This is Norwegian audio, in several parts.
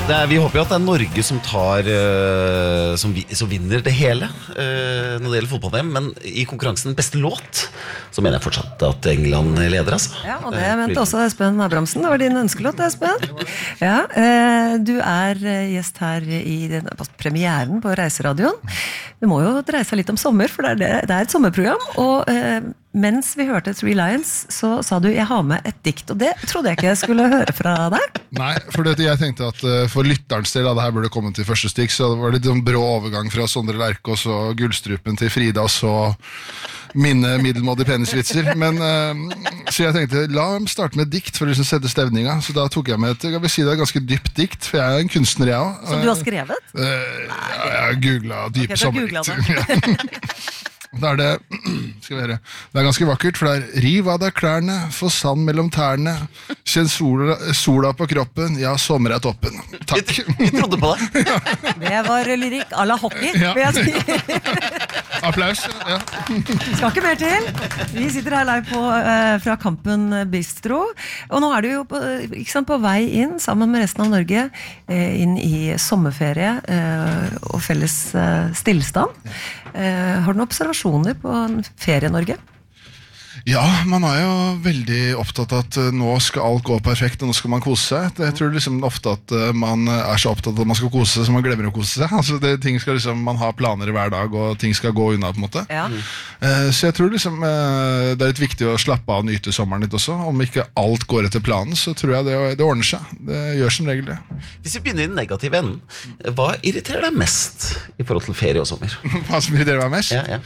Vi håper jo at det Norge som tar som vinner det hele når det gjelder fotball-VM, men I konkurransen beste låt så mener jeg fortsatt at England leder altså. Ja, og det mente også Espen Abrahamsen. Det var din ønskelåt, Espen. Ja, du gjest her I premieren på Reiseradioen. Det må jo dreie seg litt om sommer, for det et sommerprogram, og mens vi hørte Three Lions, så sa du, jeg har med et dikt, og det trodde jeg ikke jeg skulle høre fra deg. Nei, for jeg tenkte at for lytterens del av det her burde komme til første stikk, så det var litt en brå overgang fra Sondre Lerche, og så Gullstrupen til Frida, og så mine middelmådige penisvitser. Men, så jeg tenkte, la dem starte med et dikt for å liksom sette stevninga, så da tok jeg med jeg vil si det et ganske dypt dikt, for jeg en kunstner, jeg også. Som du har skrevet? Jeg googlet dype sommerdikt. Da det, skal vi høre, det ganske vakkert, for det riv av deg klærne, få sand mellom tærne, kjenn sola på kroppen, ja, sommer toppen. Takk. Vi trodde på det. Det var lyrikk à la hockey, vil jeg si. Applaus, ja. Skal ikke mer til. Vi sitter her live fra Kampen Bistro, og nå du jo på vei inn, sammen med resten av Norge, inn I sommerferie og felles stillstand. Har du noen observasjoner på ferie I Norge? Ja, man jo veldig opptatt av at nå skal alt gå perfekt, og nå skal man kose seg. Jeg tror liksom ofte at man så opptatt av at man skal kose seg, så man glemmer å kose seg. Altså, ting skal liksom, man har planer hver dag, og ting skal gå unna på en måte. Ja. Så jeg tror liksom, det litt viktig å slappe av og nyte sommeren litt også. Om ikke alt går etter planen, så tror jeg det ordner seg. Det gjør som regel det. Hvis vi begynner I den negative enden, hva irriterer deg mest I forhold til ferie og sommer? Hva som irriterer meg mest? Ja.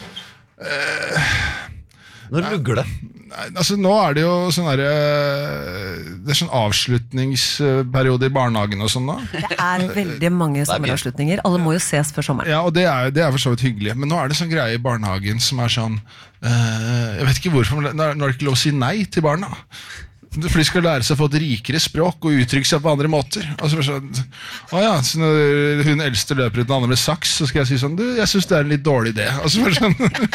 Når lugger det? Nei, altså nå det jo sånn der, det sånn avslutningsperiode I barnehagen og sånn da. Det veldig mange sommeravslutninger. Alle må jo ses før sommeren. Ja, og det for så vidt hyggelig. Men nå det sånn greie I barnehagen som sånn, jeg vet ikke hvorfor, men nå det ikke lov å si nei til barna. For de skal lære seg å få et rikere språk og uttrykke seg på andre måter. Altså, sånn, så når hun eldste løper ut den andre med saks, så skal jeg si sånn, jeg synes det en litt dårlig idé. Sånn,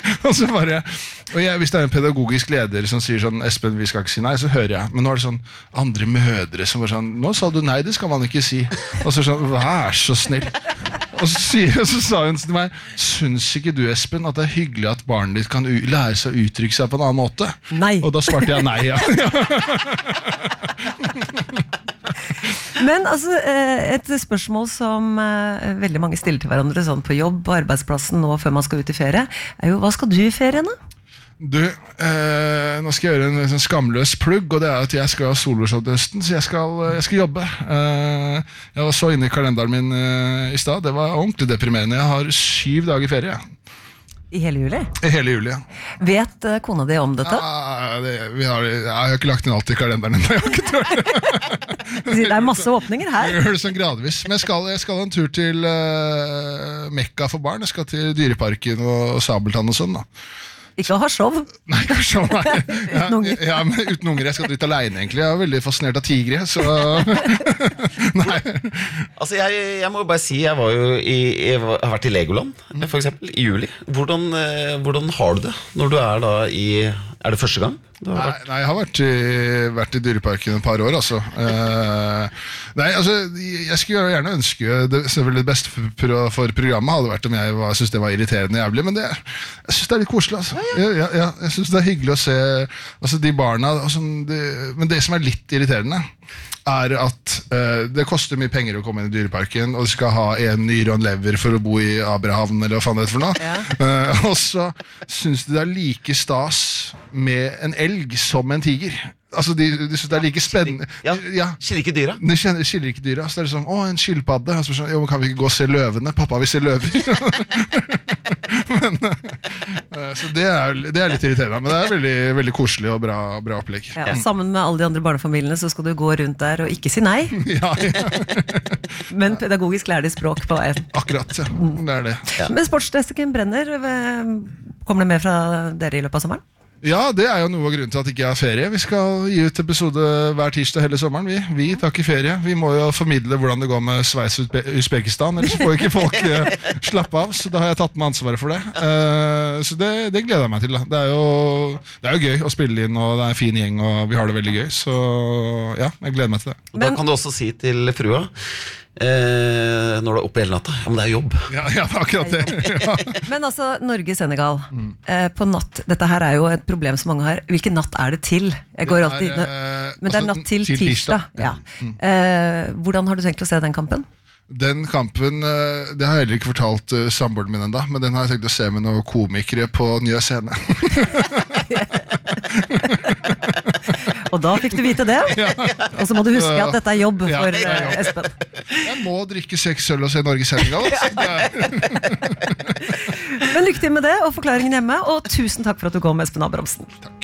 hvis det en pedagogisk leder som sier sånn, Espen, vi skal ikke si nei, så hører jeg. Men nå det sånn andre mødre som var sånn, nå sa du nei, det skal man ikke si. Og så sånn, vær så snill. Og så sa hun til meg, synes ikke du, Espen, at det hyggelig at barnet ditt kan lære seg å uttrykke seg på en annen måte? Nei. Og da svarte jeg nei, ja. Men altså, et spørsmål som veldig mange stiller til hverandre sånn på jobb, på arbeidsplassen nå før man skal ut I ferie, jo, hva skal du I ferien da? Du, nå skal jeg gjøre en sånn skamløs plugg, og det at jeg skal ha soloshow til høsten, så jeg skal jobbe. Jeg var så inne I kalenderen min I sted, det var ordentlig deprimerende. Jeg har 7 dager ferie. I hele juli? I hele juli, ja. Vet kona di om dette? Jeg har ikke lagt inn alt I kalenderen ennå, jeg har ikke tørt. Det masse åpninger her. Jeg gjør det sånn gradvis. Men jeg skal ha en tur til Mekka for barn. Jeg skal til Dyreparken og Sabeltann og sånn da. Ikke å ha show. Nei, ikke å ha show, nei. Uten unger. Ja, men uten unger. Jeg skal dit alene egentlig. Jeg veldig fascinert av tigre, så... Nei. Altså, jeg må bare si, jeg har vært I Legoland, for eksempel, I juli. Hvordan har du det når du da det første gang? Nei, jeg har vært I Dyreparken et par år, altså. Nei, altså, jeg skulle gjerne ønske selvfølgelig det beste for programmet hadde vært om jeg synes det var irriterende jævlig, men jeg synes det litt koselig, altså. Ja, jeg synes det hyggelig å se altså, de barna, altså, men det som litt irriterende at det koster mye penger å komme inn I Dyreparken, og du skal ha en nyre og en lever for å bo I Abrahavn, eller hva faen det for noe. Ja. Og så synes de det like stas med en elg som en tiger. Altså, de synes det like spennende. Ja. Skiller ikke dyra? De skiller ikke dyra. Så det sånn, en skilpadde. Og så sånn, jo, kan vi ikke gå og se løvene? Pappa vil se løver. Men, så det litt irriterende, men det veldig, veldig koselig og bra opplegg. Ja, sammen med alle de andre barnefamiliene så skal du gå rundt der og ikke si nei. Ja. Men pedagogisk lærer de språk på veien. Akkurat, ja. Det det. Ja. Men sportsdesken brenner. Kommer det med fra dere I løpet av sommeren? Ja, det jo noe av grunnen til at ikke har ferie. Vi skal gi ut episode hver tirsdag hele sommeren. Vi tar ikke ferie. Vi må jo formidle hvordan det går med Sveits og Uzbekistan, ellers får ikke folk slappe av, så da har jeg tatt med ansvaret for det. Så det gleder jeg meg til. Da. Det jo gøy å spille inn, og det en fin gjeng, og vi har det veldig gøy, så ja, jeg gleder meg til det. Og da kan du også si til frua, Når du oppe hele natta. Ja, men det jobb. Ja, akkurat det. Ja. Men altså, Norge-Senegal på natt, dette her jo et problem som mange har. Hvilken natt det til? Jeg går alltid, men det natt til tirsdag. Ja. Hvordan har du tenkt å se den kampen? Den kampen, det har jeg heller ikke fortalt samboeren min enda, men den har jeg tenkt å se med noen komikere på Nye Scene. Og da fikk du vite det. Og så må du huske at dette jobb for Espen. Jeg må drikke 6 øl og se Norge-Senegal. Men lykke til med det og forklaringen hjemme, og tusen takk for at du kom, Espen Abrahamsen. Takk.